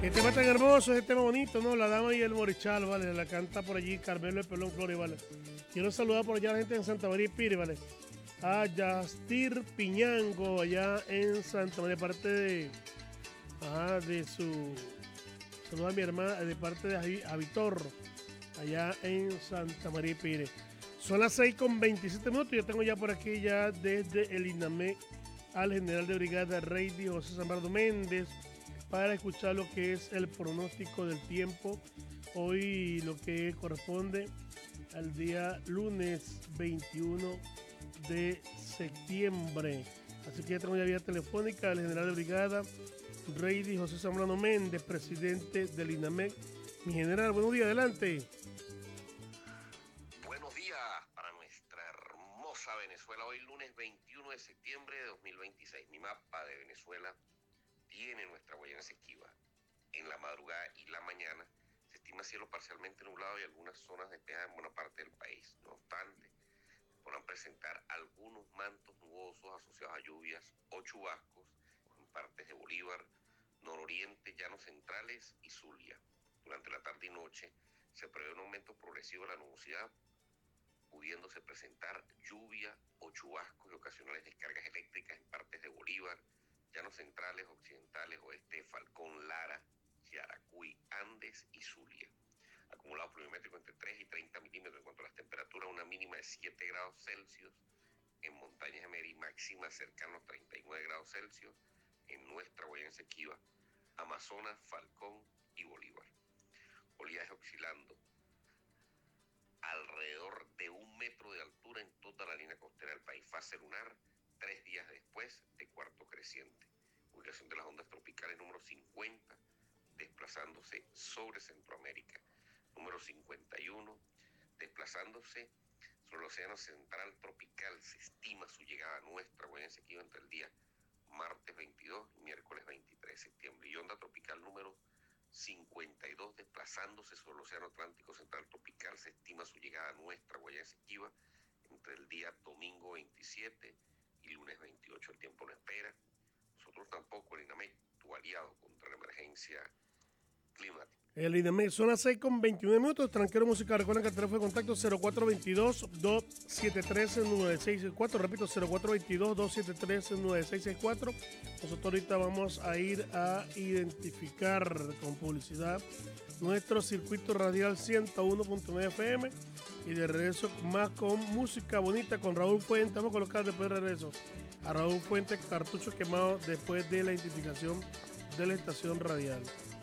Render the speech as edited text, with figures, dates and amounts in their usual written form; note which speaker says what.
Speaker 1: Qué tema tan hermoso, ese tema bonito, ¿no? La Dama y el Morichal, ¿vale? La canta por allí Carmelo el Pelón Flores, ¿vale? Quiero saludar por allá a la gente en Santa María Pire, ¿vale? A Yastir Piñango, allá en Santa María, parte de su... Saludos a mi hermana, de parte de Avitor, allá en Santa María Pire. Son las 6:27 minutos, yo tengo ya por aquí ya desde el INAME al general de brigada Reidy José Zambrano Méndez, para escuchar lo que es el pronóstico del tiempo. Hoy lo que corresponde al día lunes 21 de septiembre. Así que ya tengo ya vía telefónica al general de brigada Reidy José Zambrano Méndez, presidente del INAMEC. Mi general, buenos días, adelante.
Speaker 2: Buenos días para nuestra hermosa Venezuela. Hoy lunes 21 de septiembre de 2026. Mi mapa de Venezuela tiene nuestra Guayana Esequiba. En la madrugada y la mañana se estima cielo parcialmente nublado y algunas zonas despejadas en buena parte del país. No obstante, podrán presentar algunos mantos nubosos asociados a lluvias o chubascos en partes de Bolívar, nororiente, llanos centrales y Zulia. Durante la tarde y noche se prevé un aumento progresivo de la nubosidad, pudiéndose presentar lluvia o chubascos y ocasionales descargas eléctricas en partes de Bolívar, llanos centrales, occidentales, oeste, Falcón, Lara, Yaracuy, Andes y Zulia. Acumulado pluviométrico entre 3 y 30 milímetros. En cuanto a las temperaturas, una mínima de 7 grados Celsius en montañas de Mérida, máxima cercana a los 39 grados Celsius en nuestra Guayana Esequiba, Amazonas, Falcón y Bolívar. Oleaje oscilando alrededor de 1 metro de altura en toda la línea costera del país. Fase lunar 3 días después de cuarto creciente. Ubicación de las ondas tropicales número 50, desplazándose sobre Centroamérica. Número 51, desplazándose sobre el océano central tropical. Se estima su llegada a nuestra Guayana Esequiba entre el día martes 22 y miércoles 23 de septiembre. Y onda tropical número 52, desplazándose sobre el océano Atlántico central tropical. Se estima su llegada a nuestra Guayana Esequiba entre el día domingo 27 y lunes 28. El tiempo no espera. Nosotros tampoco, el INAMEC, tu aliado contra la emergencia climática.
Speaker 1: El INAMEC, son las 6:29 minutos. Tranquero musical. Recuerden que el teléfono de contacto 0422-273-9664. Repito, 0422-273-9664. Nosotros ahorita vamos a ir a identificar con publicidad nuestro circuito radial 101.9 FM. Y de regreso más con música bonita con Raúl Fuentes. Vamos a colocar después de regreso a Raúl Fuentes, cartucho quemado después de la identificación de la estación radial.